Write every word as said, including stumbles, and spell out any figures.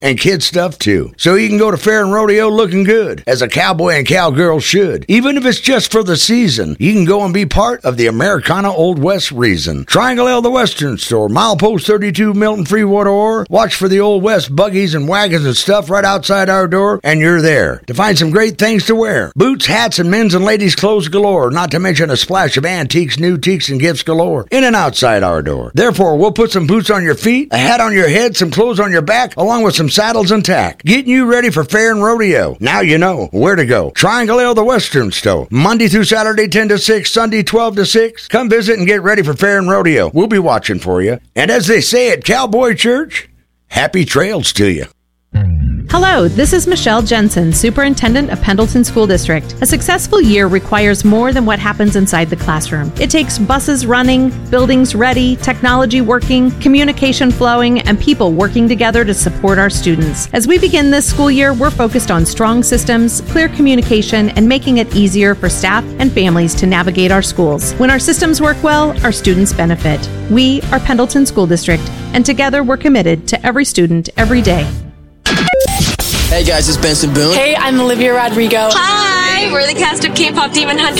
and kid stuff too. So you can go to Fair and Rodeo looking good, as a cowboy and cowgirl should. Even if it's just for the season, you can go and be part of the Americana Old West reason. Triangle Ale, the Western Store, milepost thirty-two, Milton Freewater Ore. Watch for the Old West buggies and wagons and stuff right outside our door, and you're there to find some great things to wear. Boots, hats, and men's and ladies' clothes galore, not to mention a splash of antiques, new teaks, and gifts galore in and outside our door. Therefore, we'll put some boots on your feet, a hat on your head, some clothes on your back, along with some saddles and tack, getting you ready for Fair and Rodeo. Now you know where to go. Triangle Ale, the Western Store, Monday through Saturday, ten to six, Sunday, twelve to six. Come visit and get ready for Fair and Rodeo. We'll be watching for you. And as they say at Cowboy Church, happy trails to you. Hello, this is Michelle Jensen, Superintendent of Pendleton School District. A successful year requires more than what happens inside the classroom. It takes buses running, buildings ready, technology working, communication flowing, and people working together to support our students. As we begin this school year, we're focused on strong systems, clear communication, and making it easier for staff and families to navigate our schools. When our systems work well, our students benefit. We are Pendleton School District, and together we're committed to every student every day. Hey guys, it's Benson Boone. Hey, I'm Olivia Rodrigo. Hi, we're the cast of K-Pop Demon Hunters.